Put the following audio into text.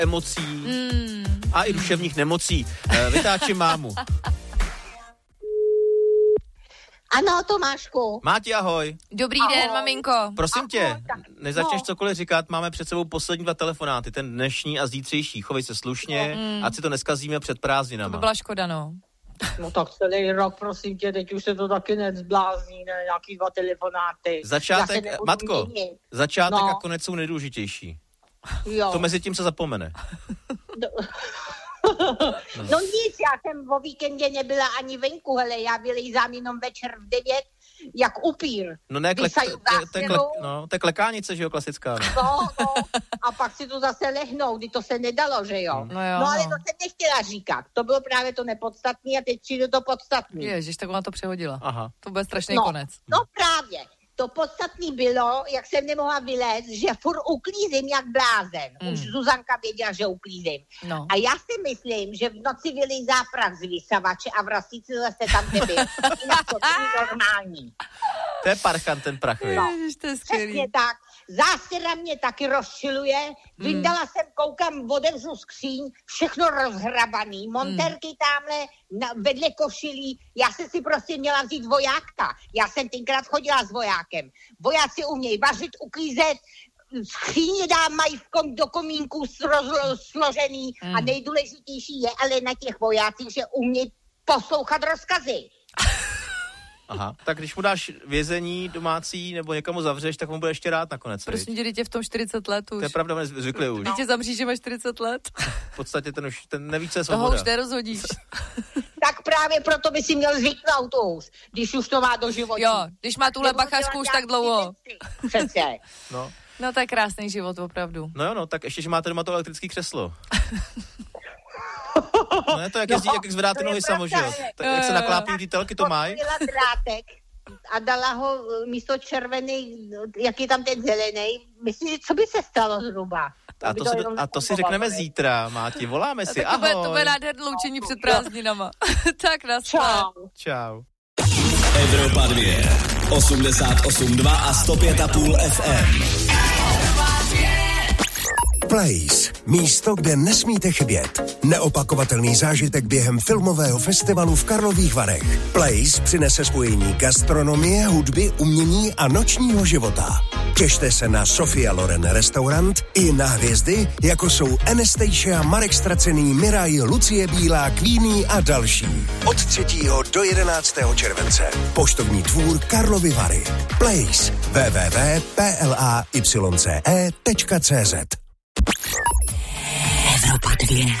emocí a i duševních nemocí. Vytáčím mámu. Ano, Tomášku. Máti, ahoj. Dobrý den, maminko. Prosím tě, než začneš cokoliv říkat, máme před sebou poslední 2 telefonáty, ten dnešní a zítřejší. Chovej se slušně, ať si to neskazíme před prázdninama. To by byla škoda, no. No tak celý rok, prosím tě, teď už se to taky nezblázní, ne, nějaký 2 telefonáty. Začátek, Matko, začátek No. a konec jsou nejdůležitější. Jo. To mezi tím se zapomene. No nic, já jsem o víkendě nebyla ani venku, hele, já vylejzám jenom večer v 9, jak upír. No ne, to je klekánice, že jo, klasická. No, a pak si to zase lehnou, kdy to se nedalo, že jo. No ale to jsem nechtěla říkat, to bylo právě to nepodstatné a teď přijde to podstatné. Ježiš, tak ona to přehodila. Aha. To bude strašný konec. No právě. To podstatný bylo, jak jsem nemohla vylézt, že furt uklízím jak blázen. Už Zuzanka věděla, že uklízím. No. A já si myslím, že v noci vylízá prach z vysavače a v rasíci zase tam nebyl. Jinak to je normální. To je parchant, ten prach. Ježiš, to je skvělý. Přesně tak. Zástěra mě taky rozčiluje. Vyndala jsem, koukám, otevřu skříň, všechno rozhrabaný. Monterky tamhle vedle košilí. Já jsem si prostě měla vzít vojáka. Já jsem tenkrát chodila s vojákem. Vojáci umějí vařit, uklízet, skříně mají do komínku složený a nejdůležitější je ale na těch vojácích, že umějí poslouchat rozkazy. Aha, tak když mu dáš vězení domácí nebo někomu zavřeš, tak mu bude ještě rád nakonec. Prosím tě, dítě v tom 40 let už. To je pravda, zvykli už. Dítě zamří, že má 40 let. V podstatě ten neví, co je svoboda. Toho už nerozhodíš. Tak právě proto by si měl zvyknout už, když už to má do života. Jo, když má tuhle bachařku už tak dlouho. Přece. No to je krásný život, opravdu. No jo, tak ještě, že máte doma to elektrické křeslo. No je to, jak jezdí, jak zvedáte nohy samo, že jo? Tak jak se naklápí ty telky, to mají. Drátek a dala ho místo červený, jak je tam ten zelený. Myslím, co by se stalo zhruba? A to si řekneme zítra, Máti, voláme si, ahoj. To bude nádherné loučení před prázdninama. Tak naschle. Čau. Evropa 2, 88,2 a 105,5 FM. Place. Místo, kde nesmíte chybět. Neopakovatelný zážitek během filmového festivalu v Karlových Varech. Place přinese spojení gastronomie, hudby, umění a nočního života. Těšte se na Sofia Loren restaurant i na hvězdy, jako jsou Anastasia, Marek Stracený, Miraj, Lucie Bílá, Queenie a další. Od 3. do 11. července. Poštovní dvůr Karlovy Vary. Place. www.playce.cz. Evropa 2.